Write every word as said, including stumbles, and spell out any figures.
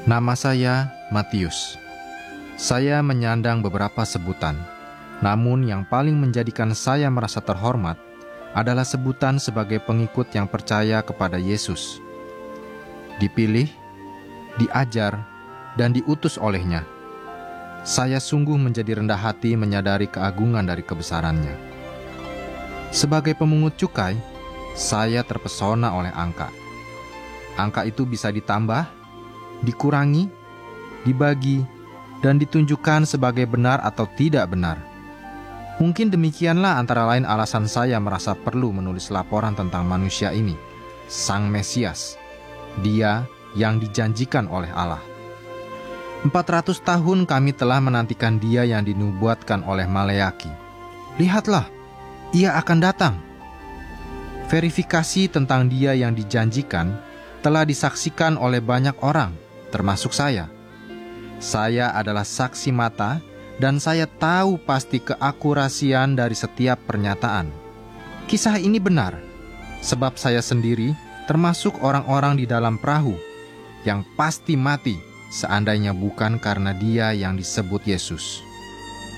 Nama saya Matius. Saya menyandang beberapa sebutan, namun yang paling menjadikan saya merasa terhormat adalah sebutan sebagai pengikut yang percaya kepada Yesus. Dipilih, diajar, dan diutus olehnya. Saya sungguh menjadi rendah hati menyadari keagungan dari kebesarannya. Sebagai pemungut cukai, saya terpesona oleh angka. Angka itu bisa ditambah, dikurangi, dibagi, dan ditunjukkan sebagai benar atau tidak benar. Mungkin demikianlah antara lain alasan saya merasa perlu menulis laporan tentang manusia ini, Sang Mesias, Dia yang dijanjikan oleh Allah. Empat ratus tahun kami telah menantikan Dia yang dinubuatkan oleh Maleaki. Lihatlah, Ia akan datang. Verifikasi tentang Dia yang dijanjikan telah disaksikan oleh banyak orang, termasuk saya. Saya adalah saksi mata, dan saya tahu pasti keakurasian dari setiap pernyataan. Kisah ini benar, sebab saya sendiri termasuk orang-orang di dalam perahu yang pasti mati seandainya bukan karena Dia yang disebut Yesus.